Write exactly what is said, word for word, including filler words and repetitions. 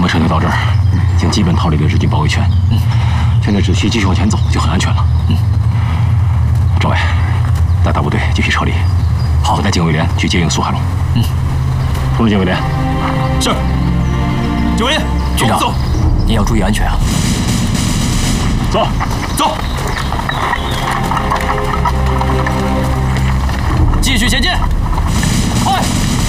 们撤退到这儿，已经基本逃离了日军包围圈。嗯，现在只需继续往前走，就很安全了。嗯，赵伟，带大部队继续撤离。好，我带警卫连去接应苏海龙。嗯，通知警卫连。是。警卫连， 军长，走，你要注意安全啊！ 走，走。 继续前进，快！